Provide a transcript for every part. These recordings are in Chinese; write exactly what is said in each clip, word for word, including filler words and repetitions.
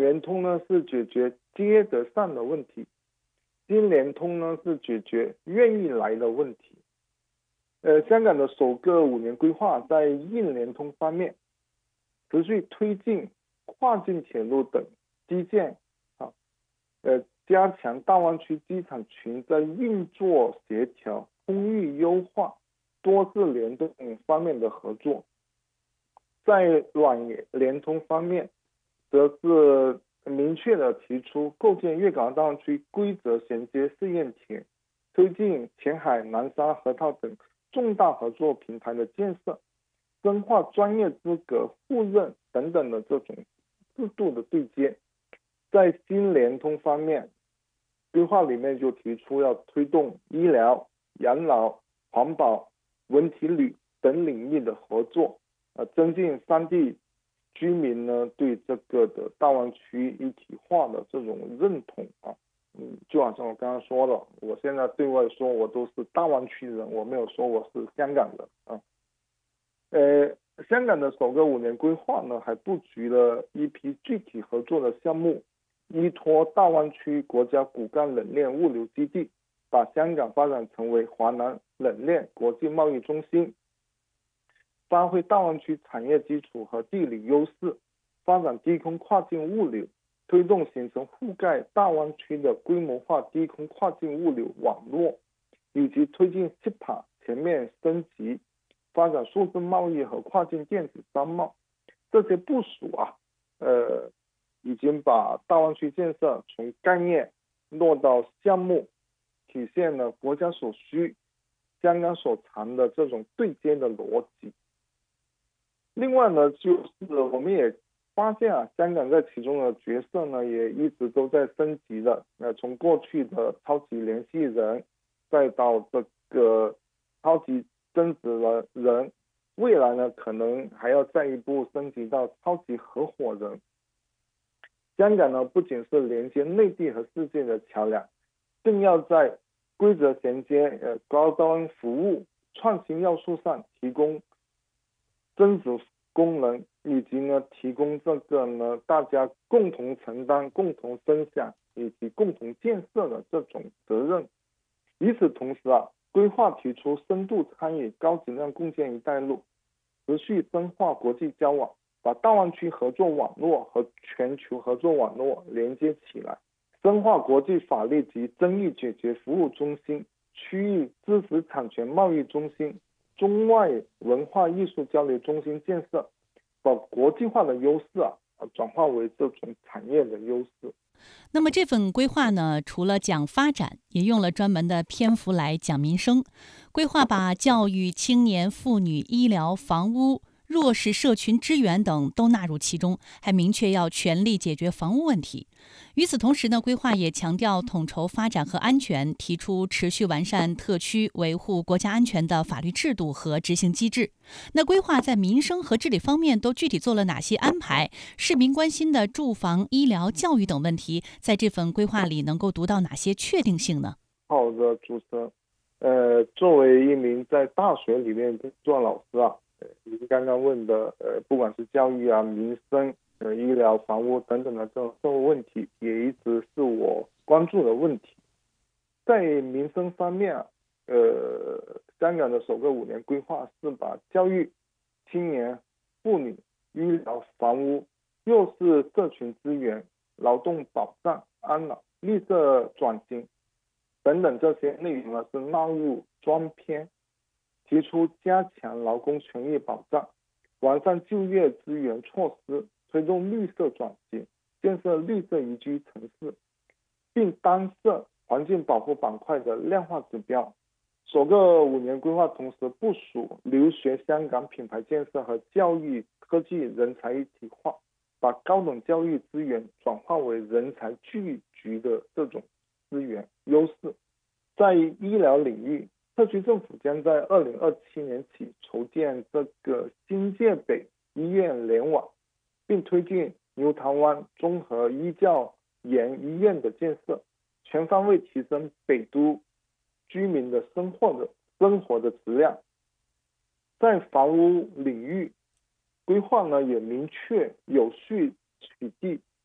联通呢是解决接得上的问题，新联通呢是解决愿意来的问题。呃，香港的首个五年规划在硬联通方面持续推进跨境铁路等基建啊，呃，加强大湾区机场群在运作协调、空域优化、多次联动方面的合作。在软联通方面，则是明确的提出构建粤港澳大湾区规则衔接试验田，推进前海、南沙、河套等重大合作平台的建设，深化专业资格互认等等的这种制度的对接。在新联通方面，规划里面就提出要推动医疗、养老、环保、文体旅等领域的合作，呃，增进三地居民呢对这个的大湾区一体化的这种认同啊。嗯，就好像我刚刚说了，我现在对外说我都是大湾区人，我没有说我是香港人啊。呃，香港的首个五年规划呢，还布局了一批具体合作的项目，依托大湾区国家骨干冷链物流基地，把香港发展成为华南冷链国际贸易中心，发挥大湾区产业基础和地理优势，发展低空跨境物流，推动形成覆盖大湾区的规模化低空跨境物流网络，以及推进 C P A 全面升级，发展数字贸易和跨境电子商贸。这些部署啊，呃，已经把大湾区建设从概念落到项目，体现了国家所需、香港所长的这种对接的逻辑。另外呢，就是我们也发现啊，香港在其中的角色呢，也一直都在升级的。呃，从过去的超级联系人，再到这个超级增值的人，未来呢，可能还要再一步升级到超级合伙人。香港呢，不仅是连接内地和世界的桥梁，更要在规则衔接、呃高端服务、创新要素上提供增值功能，以及呢提供这个呢大家共同承担、共同分享以及共同建设的这种责任。与此同时啊，规划提出深度参与高质量共建“一带一路”，持续深化国际交往，把大湾区合作网络和全球合作网络连接起来，深化国际法律及争议解决服务中心、区域知识产权贸易中心、中外文化艺术交流中心建设，把国际化的优势啊转化为这种产业的优势。 那么这份规划呢，除了讲发展，也用了专门的篇幅来讲民生。规划把教育、青年、妇女、医疗、房屋、弱势社群支援等都纳入其中，还明确要全力解决房屋问题。与此同时呢，规划也强调统筹发展和安全，提出持续完善特区维护国家安全的法律制度和执行机制。那规划在民生和治理方面都具体做了哪些安排？市民关心的住房、医疗、教育等问题，在这份规划里能够读到哪些确定性呢？ 好的，主持人，呃，作为一名在大学里面做老师啊，呃，您刚刚问的，呃，不管是教育啊、民生、呃、医疗、房屋等等的这种社会问题，也一直是我关注的问题。在民生方面啊，呃，香港的首个五年规划是把教育、青年、妇女、医疗、房屋、弱势社群资源、劳动保障、安老、绿色转型等等这些内容呢是纳入专篇，提出加强劳工权益保障，完善就业资源措施，推动绿色转型，建设绿色宜居城市，并单设环境保护板块的量化指标。首个五年规划同时部署留学香港品牌建设和教育科技人才一体化，把高等教育资源转化为人才聚集的这种资源优势。在医疗领域，特区政府将在二零二七年起筹建这个新界北医院联网，并推进牛潭湾综合医教研医院的建设，全方位提升北都居民的生活的生活的质量。在房屋领域，规划呢也明确有序取缔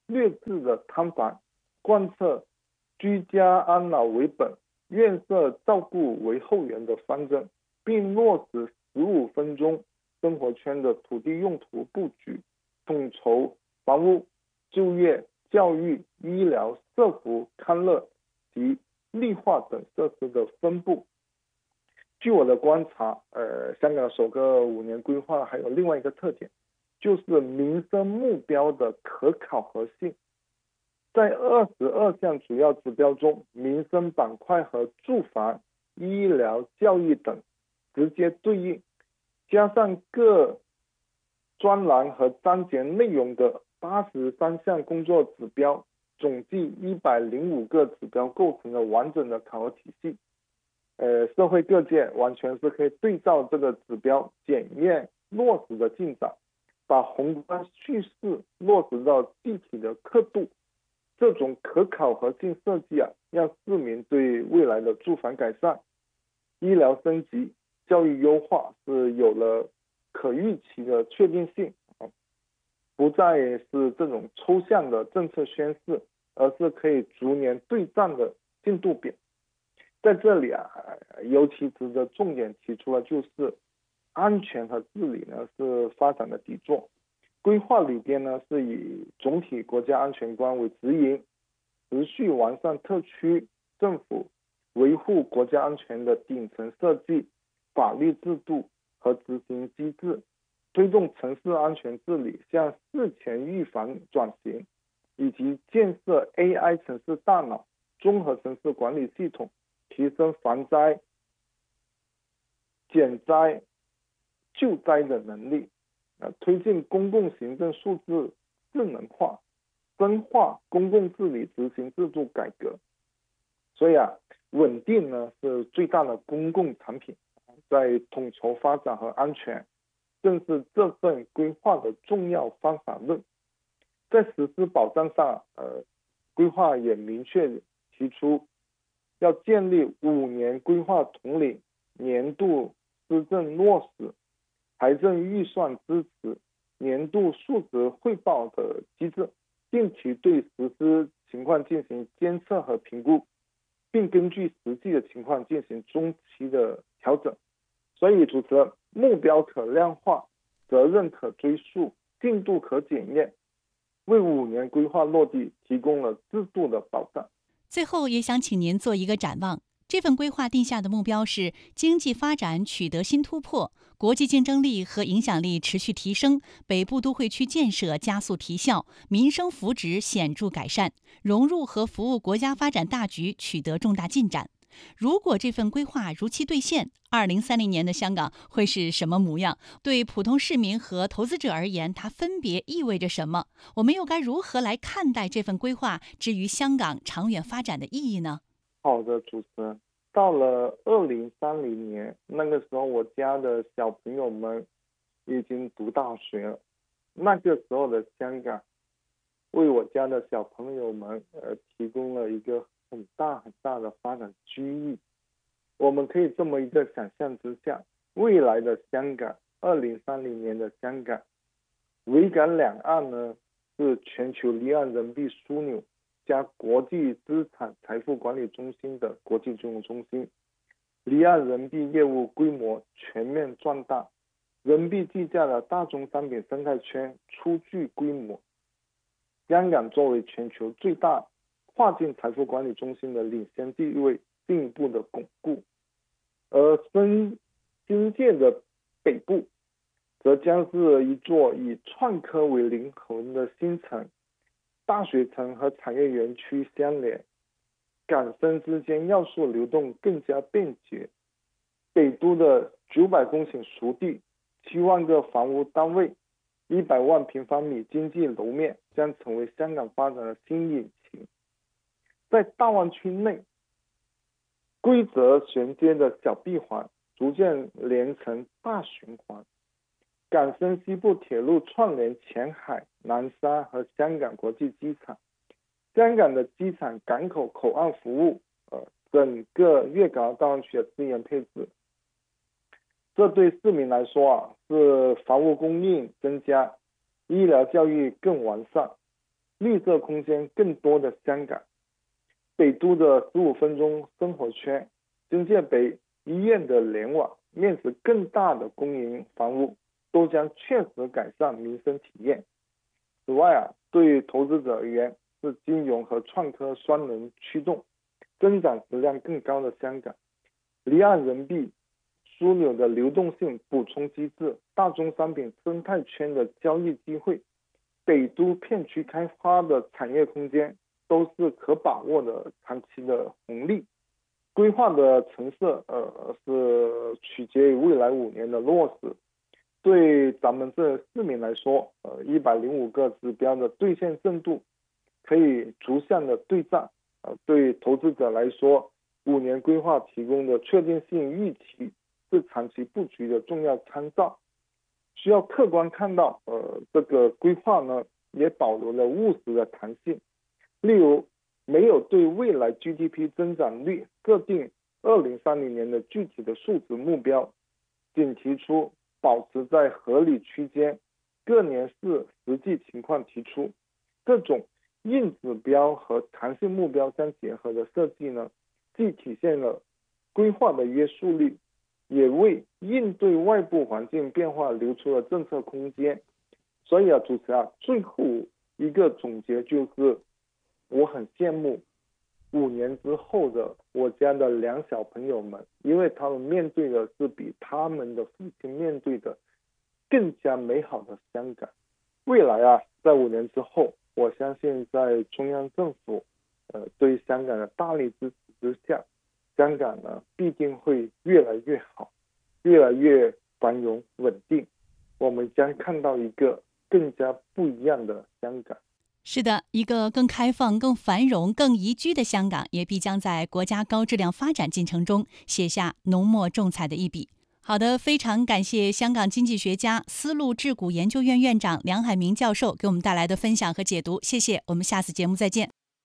劣质的摊房，贯彻居家安老为本、院舍照顾为后援的方针，并落实十五分钟生活圈的土地用途布局，统筹房屋、就业、教育、医疗、社福、康乐及绿化等设施的分布。据我的观察，呃，香港首个五年规划还有另外一个特点，就是民生目标的可考核性。在二十二项主要指标中，民生板块和住房、医疗、教育等直接对应，加上各专栏和章节内容的八十三项工作指标，总计一百零五个指标构成了完整的考核体系。呃，社会各界完全是可以对照这个指标检验落实的进展，把宏观叙事落实到具体的刻度。这种可考核性设计啊，让市民对未来的住房改善、医疗升级、教育优化是有了可预期的确定性，不再是这种抽象的政策宣示，而是可以逐年对战的进度表。在这里啊，尤其值得重点提出的就是安全和治理呢是发展的底座。规划里边呢是以总体国家安全观为指引，持续完善特区政府维护国家安全的顶层设计、法律制度和执行机制，推动城市安全治理向事前预防转型，以及建设 A I 城市大脑、综合城市管理系统，提升防灾、减灾、救灾的能力。呃，推进公共行政数字智能化，深化公共治理执行制度改革。所以啊，稳定呢是最大的公共产品，在统筹发展和安全，正是这份规划的重要方法论。在实施保障上，呃，规划也明确提出要建立五年规划统领、年度施政落实、财政预算支持、年度述职汇报的机制，定期对实施情况进行监测和评估，并根据实际的情况进行中期的调整。所以主持人，目标可量化，责任可追溯，进度可检验，为五年规划落地提供了制度的保障。 最后也想请您做一个展望。这份规划定下的目标是经济发展取得新突破，国际竞争力和影响力持续提升，北部都会区建设加速提效，民生福祉显著改善，融入和服务国家发展大局取得重大进展。如果这份规划如期兑现，二零三零年的香港会是什么模样？对普通市民和投资者而言，它分别意味着什么？我们又该如何来看待这份规划之于香港长远发展的意义呢？ 好的，主持人，到了二零三零年，那个时候我家的小朋友们已经读大学了。那个时候的香港，为我家的小朋友们呃提供了一个很大很大的发展机遇。我们可以这么一个想象之下，未来的香港，二零三零年的香港，维港两岸呢是全球离岸人民币枢纽加国际资产财富管理中心的国际金融中心，离岸人民币业务规模全面壮大，人民币计价的大宗商品生态圈初具规模。香港作为全球最大跨境财富管理中心的领先地位进一步的巩固，而新新界的北部则将是一座以创科为灵魂的新城，大学城和产业园区相连，港深之间要素流动更加便捷。北都的九百公顷熟地、七万个房屋单位、一百万平方米经济楼面将成为香港发展的新引擎。在大湾区内，规则衔接的小闭环逐渐连成大循环，港深西部铁路串联前海、南沙和香港国际机场，香港的机场、港口、口岸服务，呃，整个粤港澳大湾区的资源配置，这对市民来说啊，是房屋供应增加，医疗教育更完善， 绿色空间更多的香港。北都的十五分钟生活圈、新界北医院的联网、面积更大的公营房屋，都将确实改善民生体验。此外啊，对投资者而言，是金融和创科双轮驱动，增长质量更高的香港。离岸人民币枢纽的流动性补充机制、大宗商品生态圈的交易机会、北都片区开发的产业空间，都是可把握的长期的红利。规划的成色呃是取决于未来五年的落实。对咱们这市民来说，呃一百零五个指标的兑现正度可以逐项的对账。呃对投资者来说，五年规划提供的确定性预期是长期布局的重要参照。需要客观看到，呃这个规划呢也保留了务实的弹性。例如，没有对未来 G D P 增长率设定二零三零年的具体的数值目标，仅提出保持在合理区间，各年视实际情况提出。这种硬指标和弹性目标相结合的设计呢，既体现了规划的约束力，也为应对外部环境变化留出了政策空间。所以啊，主持啊，最后一个总结就是，我很羡慕五年之后的我家的两小朋友们，因为他们面对的是比他们的父亲面对的更加美好的香港。未来啊，在五年之后，我相信在中央政府呃对香港的大力支持之下，香港呢必定会越来越好，越来越繁荣稳定。我们将看到一个更加不一样的香港。 是的，一个更开放、更繁荣、更宜居的香港，也必将在国家高质量发展进程中写下浓墨重彩的一笔。好的，非常感谢香港经济學家、絲路智谷研究院院長梁海明教授給我們帶來的分享和解讀，謝謝。我們下次節目再見。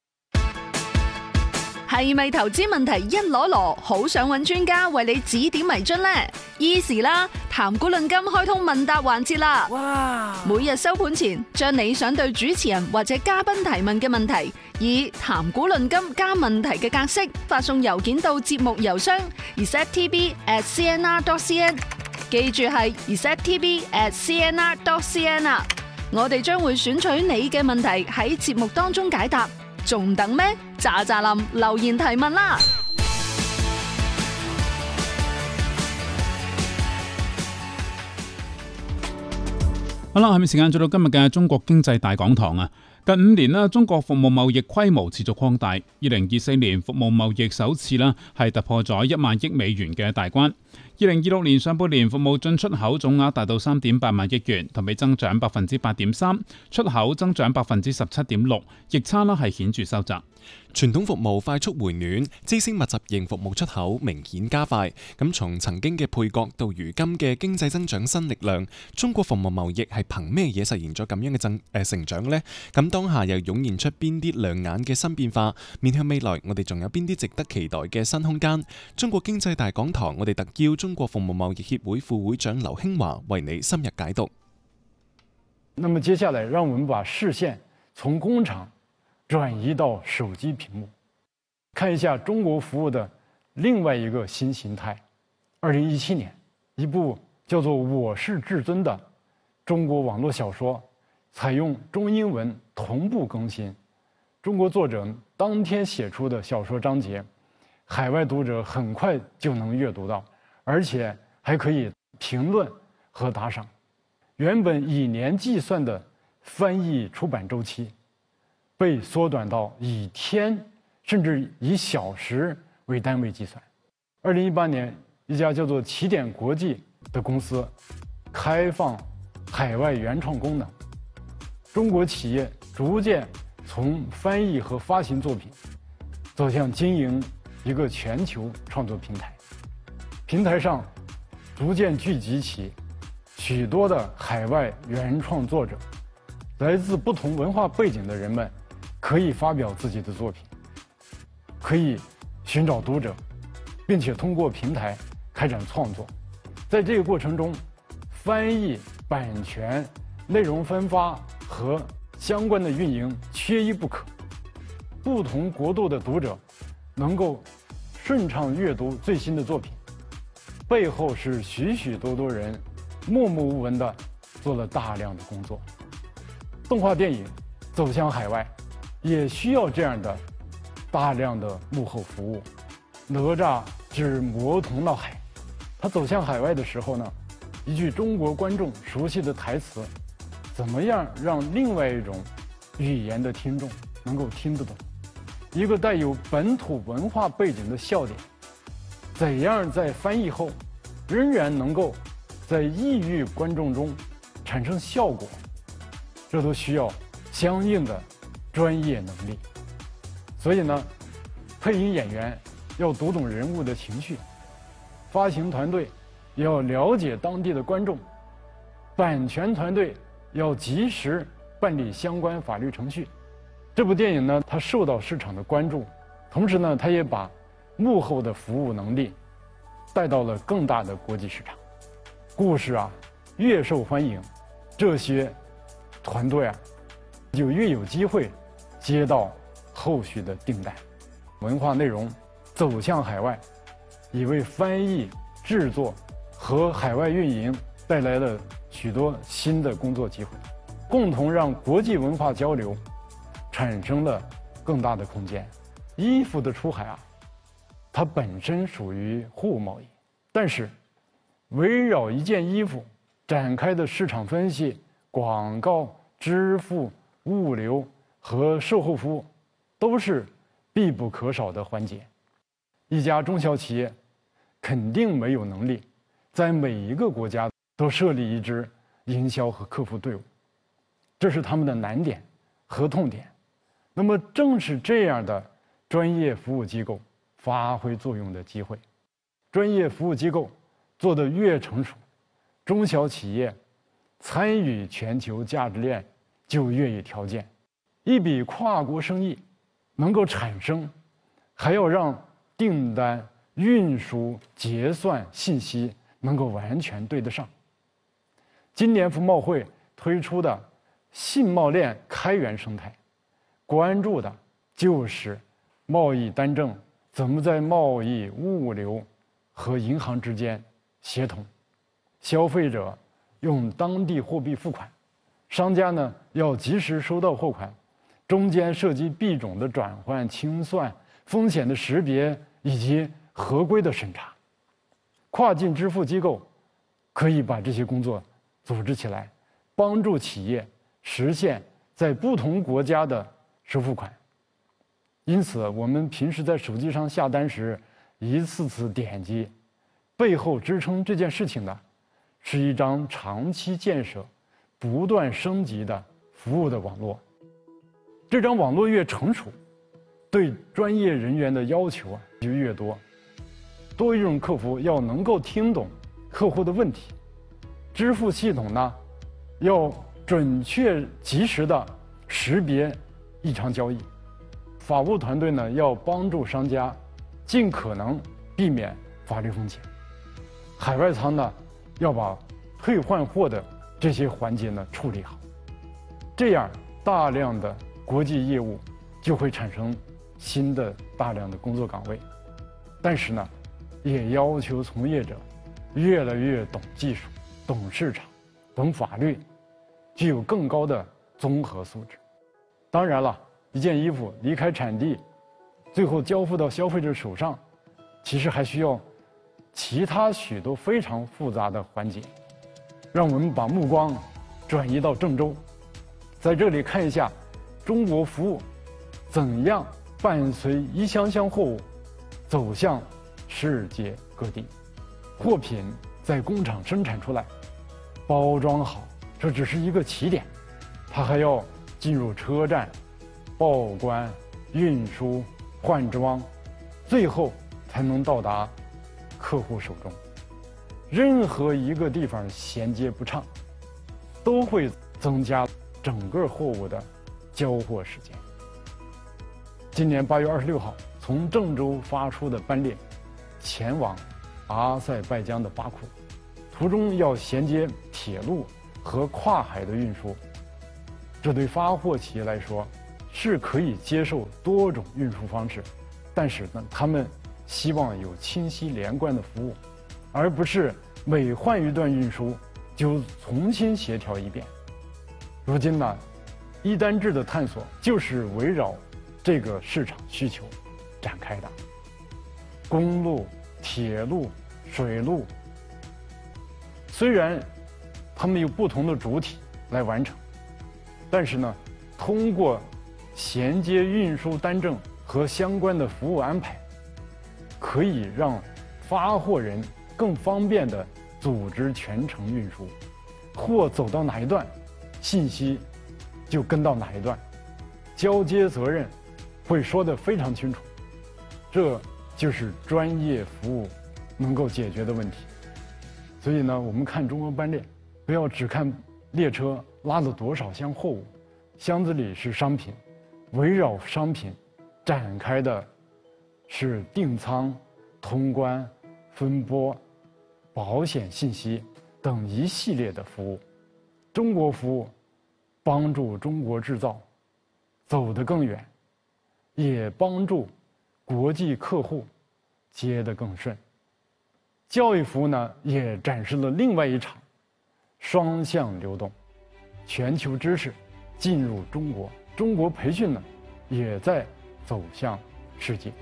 係咪投資問題一籮籮，好想揾專家為你指點迷津呢？Easy 啦，談古論今開通問答環節啦！哇！每日收盤前，將你想對主持人或者嘉賓提問嘅問題，以談古論今加問題嘅格式發送郵件到節目郵箱 r e c e p t b at c n r dot c n， 記住係 r e c e p t b at c n r dot c n 啊！我哋將會選取你嘅問題喺節目當中解答。仲等咩？喳喳林留言提問啦！ 好啦，下面時間做到今日嘅中國經濟大講堂啊！近五年啦，中國服務貿易規模持續擴大。二零二四年服務貿易首次啦係突破咗一萬億美元嘅大關。二零二六年上半年服務進出口總額達到三點八萬億元，同比增長百分之八點三，出口增長百分之十七點六，逆差啦係顯著收窄。 傳統服務快速回暖，孳息密集型服務出口明顯加快。咁從曾經嘅配角到如今嘅經濟增長新力量，中國服務貿易係憑咩嘢實現咗咁樣嘅增誒成長呢？咁當下又湧現出邊啲亮眼嘅新變化？面向未來，我哋仲有邊啲值得期待嘅新空間？中國經濟大講堂，我哋特邀中國服務貿易協會副會長劉興華為你深入解讀。 那麼接下來，讓我們把視線從工廠轉移到手機屏幕，看一下中國服務的另外一個新形態。二零一七年，一部叫做《我是至尊》的中國網絡小說，採用中英文同步更新。中國作者當天寫出的小說章節，海外讀者很快就能閱讀到，而且還可以評論和打賞。原本以年計算的翻譯出版週期，被縮短到以天甚至以小時為單位計算。二零一八年，一家叫做起點國際的公司開放海外原創功能，中國企業逐漸從翻譯和發行作品走向經營一個全球創作平台。平台上逐漸聚集起許多的海外原創作者，來自不同文化背景的人們可以發表自己的作品，可以尋找讀者，並且通過平台開展創作。在這個過程中，翻譯、版權、內容分發和相关的运营缺一不可。不同国度的读者能够顺畅阅读最新的作品，背后是许许多多人默默无闻地做了大量的工作。动画电影走向海外，也需要这样的大量的幕后服务。哪吒之魔童闹海，他走向海外的时候呢，一句中国观众熟悉的台词，怎么样让另外一种语言的听众能够听得懂？一个带有本土文化背景的笑点，怎样在翻译后仍然能够在异域观众中产生效果？这都需要相应的专业能力。所以呢，配音演员要读懂人物的情绪，发行团队要了解当地的观众，版权团队要及时办理相关法律程序。这部电影呢，它受到市场的关注，同时呢，它也把幕后的服务能力带到了更大的国际市场。故事啊，越受欢迎，这些团队啊，就越有机会接到后续的订单。文化内容走向海外，也为翻译、制作和海外运营带来了许多新的工作机会，共同让国际文化交流产生了更大的空间。衣服的出海啊，它本身属于货物贸易，但是围绕一件衣服展开的市场分析、广告、支付、物流和售后服务，都是必不可少的环节。一家中小企业肯定没有能力在每一个国家都设立一支营销和客服队伍，这是他们的难点和痛点。那么正是这样的专业服务机构发挥作用的机会。专业服务机构做得越成熟，中小企业参与全球价值链就越有条件。一笔跨国生意能够产生，还要让订单、运输、结算信息能够完全对得上。今年服贸会推出的信贸链开源生态，关注的就是贸易单证怎么在贸易、物流和银行之间协同。消费者用当地货币付款，商家呢要及时收到货款，中间涉及币种的转换、清算、风险的识别以及合规的审查。跨境支付机构可以把这些工作组织起来，帮助企业实现在不同国家的收付款。因此，我们平时在手机上下单时，一次次点击，背后支撑这件事情的，是一张长期建设、不断升级的服务的网络。这张网络越成熟，对专业人员的要求啊就越多。多一种客服要能够听懂客户的问题，支付系统呢要准确及时的识别异常交易，法务团队呢要帮助商家尽可能避免法律风险，海外仓呢要把退换货的这些环节呢处理好，这样大量的国际业务就会产生新的大量的工作岗位。但是呢，也要求从业者越来越懂技术、懂市场、懂法律，具有更高的综合素质。当然了，一件衣服离开产地，最后交付到消费者手上，其实还需要其他许多非常复杂的环节。让我们把目光转移到郑州，在这里看一下中国服务怎样伴随一箱箱货物走向世界各地。货品在工厂生产出来，包装好，这只是一个起点，它还要进入车站、报关、运输、换装，最后才能到达客户手中。任何一个地方衔接不畅，都会增加整个货物的交货时间。今年八月二十六号，从郑州发出的班列前往阿塞拜疆的巴库，途中要衔接铁路和跨海的运输。 这对发货企业来说是可以接受多种运输方式，但是呢，他们希望有清晰连贯的服务，而不是每换一段运输就重新协调一遍。如今呢，一单制的探索就是围绕这个市场需求展开的。公路、铁路、水路，虽然它们有不同的主体来完成，但是呢，通过衔接运输单证和相关的服务安排，可以让发货人更方便地组织全程运输，货走到哪一段，信息就跟到哪一段，交接责任会说得非常清楚，这就是专业服务能够解决的问题。所以呢，我们看中国班列，不要只看列车拉了多少箱货物，箱子里是商品，围绕商品展开的是订仓、通关、分拨、保险信息等一系列的服务。中国服务帮助中国制造走得更远，也帮助国际客户接得更顺。教育服务呢，也展示了另外一场双向流动，全球知识进入中国，中国培训呢也在走向世界。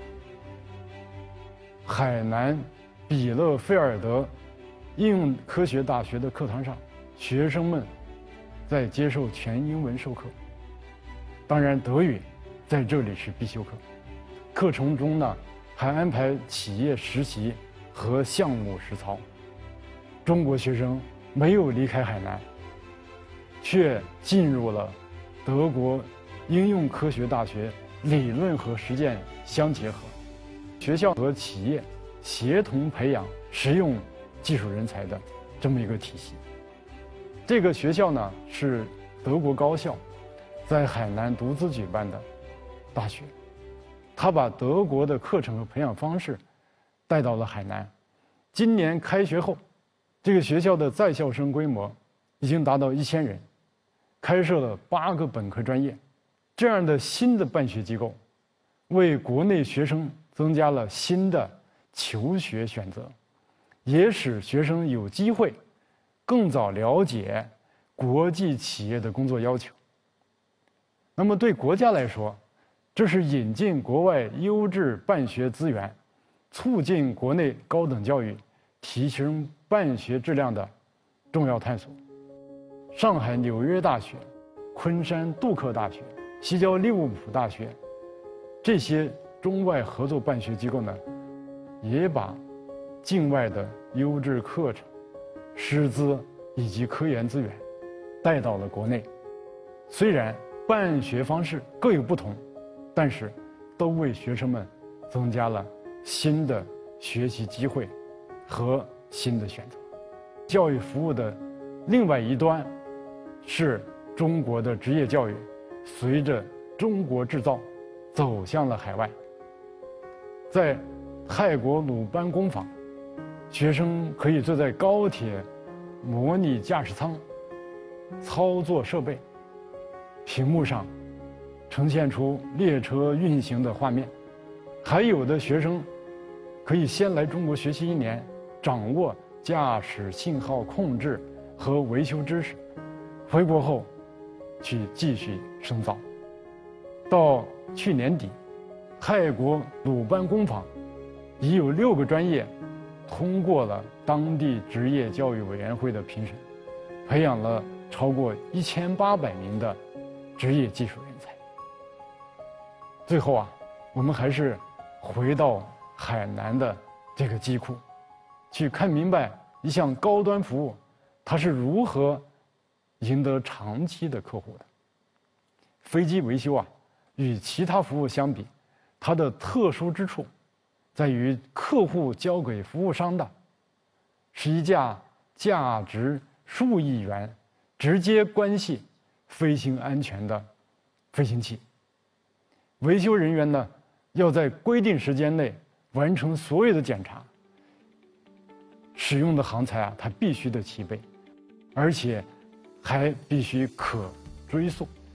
海南比勒菲尔德应用科学大学的课堂上，学生们在接受全英文授课，当然德语在这里是必修课。课程中呢，还安排企业实习和项目实操。中国学生没有离开海南，却进入了德国应用科学大学，理论和实践相结合，学校和企业协同培养实用技术人才的这么一个体系。这个学校呢，是德国高校在海南独资举办的大学，他把德国的课程和培养方式带到了海南。今年开学后，这个学校的在校生规模已经达到一千人，开设了八个本科专业。这样的新的办学机构，为国内学生增加了新的求学选择，也使学生有机会更早了解国际企业的工作要求。那么对国家来说，这是引进国外优质办学资源，促进国内高等教育，提升办学质量的重要探索。上海纽约大学、昆山杜克大学、西交利物浦大学，这些中外合作办学机构呢，也把境外的优质课程、师资以及科研资源带到了国内。虽然办学方式各有不同，但是都为学生们增加了新的学习机会和新的选择。教育服务的另外一端是中国的职业教育，随着中国制造走向了海外。在泰国鲁班工坊，学生可以坐在高铁模拟驾驶舱，操作设备，屏幕上呈现出列车运行的画面。还有的学生可以先来中国学习一年，掌握驾驶信号控制和维修知识，回国后去继续深造。到去年底，泰国鲁班工坊已有六个专业通过了当地职业教育委员会的评审，培养了超过一千八百名的职业技术人才。最后啊，我们还是回到海南的这个机库，去看明白一项高端服务它是如何赢得长期的客户的。飞机维修啊，与其他服务相比，它的特殊之处在于客户交给服务商的是一架价值数亿元、直接关系飞行安全的飞行器。维修人员呢，要在规定时间内完成所有的检查，使用的航材啊，它必须得齐备，而且还必须可追溯。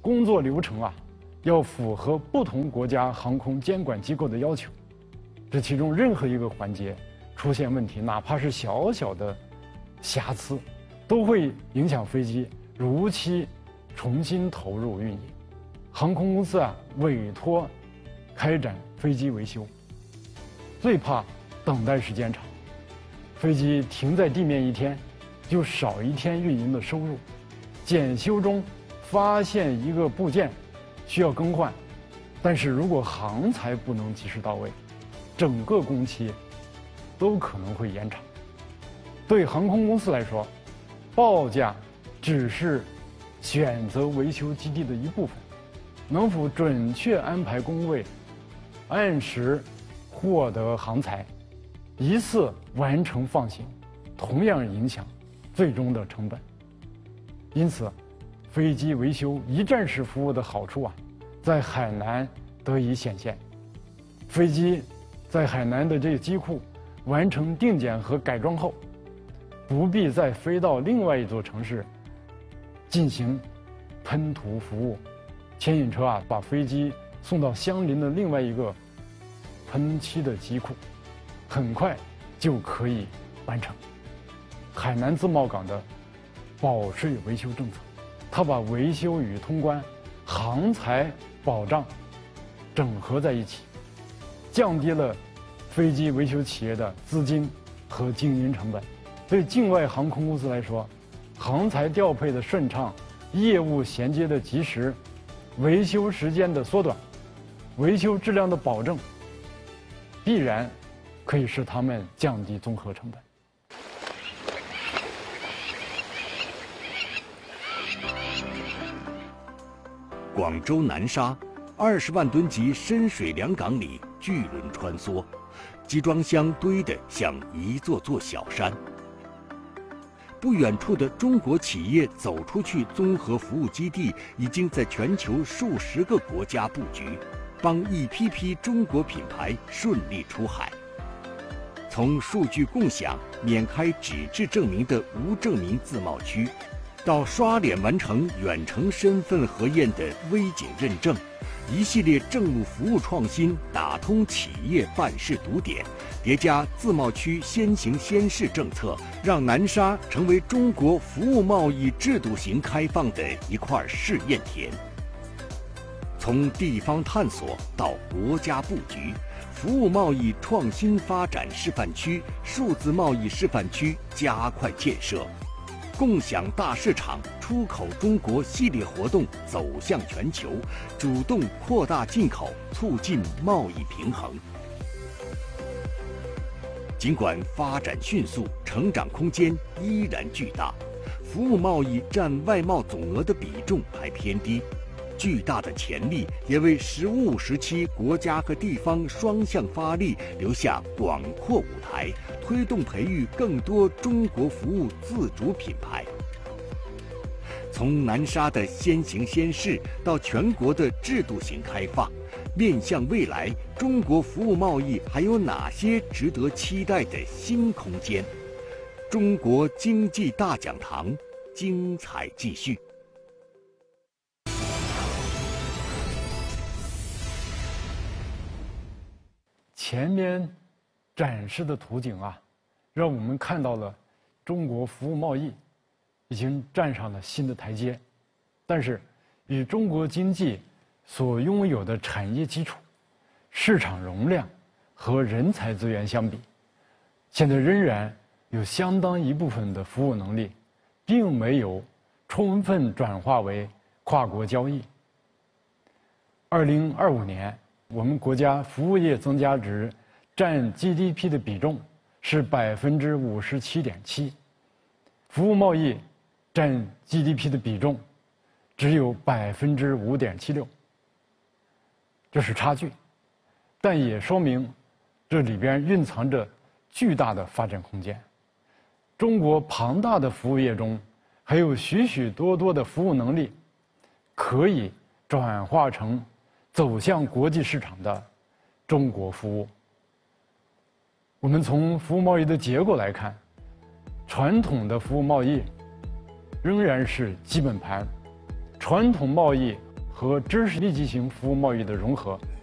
工作流程啊，要符合不同国家航空监管机构的要求。这其中任何一个环节出现问题，哪怕是小小的瑕疵，都会影响飞机如期重新投入运营。航空公司啊，委托开展飞机维修，最怕等待时间长，飞机停在地面一天，就少一天运营的收入。检修中发现一个部件需要更换，但是如果航材不能及时到位，整个工期都可能会延长。对航空公司来说，报价只是选择维修基地的一部分，能否准确安排工位，按时获得航材，一次完成放行，同样影响最终的成本。因此，飞机维修一站式服务的好处啊，在海南得以显现。飞机在海南的这个机库完成定检和改装后，不必再飞到另外一座城市进行喷涂服务。牵引车啊，把飞机送到相邻的另外一个喷漆的机库，很快就可以完成。海南自贸港的保税维修政策，它把维修与通关、航材保障整合在一起，降低了飞机维修企业的资金和经营成本。对境外航空公司来说，航材调配的顺畅，业务衔接的及时，维修时间的缩短，维修质量的保证，必然可以使他们降低综合成本。 广州南沙二十万吨级深水良港里，巨轮穿梭，集装箱堆得像一座座小山。不远处的中国企业走出去综合服务基地已经在全球数十个国家布局，帮一批批中国品牌顺利出海。从数据共享、免开纸质证明的无证明自贸区，到刷脸完成远程身份核验的微景认证，一系列政务服务创新打通企业办事堵点，叠加自贸区先行先试政策，让南沙成为中国服务贸易制度型开放的一块试验田。从地方探索到国家布局，服务贸易创新发展示范区、数字贸易示范区加快建设。共享大市场、出口中国系列活动走向全球，主动扩大进口，促进贸易平衡。尽管发展迅速，成长空间依然巨大，服务贸易占外贸总额的比重还偏低。巨大的潜力也为“十五五”时期国家和地方双向发力留下广阔舞台，推动培育更多中国服务自主品牌。从南沙的先行先试到全国的制度型开放，面向未来，中国服务贸易还有哪些值得期待的新空间？中国经济大讲堂，精彩继续。 前面展示的图景啊，让我们看到了中国服务贸易已经站上了新的台阶，但是与中国经济所拥有的产业基础、市场容量和人才资源相比，现在仍然有相当一部分的服务能力并没有充分转化为跨国交易。二零二五年，我们国家服务业增加值占 G D P 的比重是百分之五十七点七，服务贸易占 G D P 的比重只有百分之五点七六，这是差距，但也说明这里边蕴藏着巨大的发展空间。中国庞大的服务业中，还有许许多多的服务能力，可以转化成走向国际市场的中国服务。我们从服务贸易的结构来看，传统的服务贸易仍然是基本盘，传统贸易和知识密集型服务贸易的融合，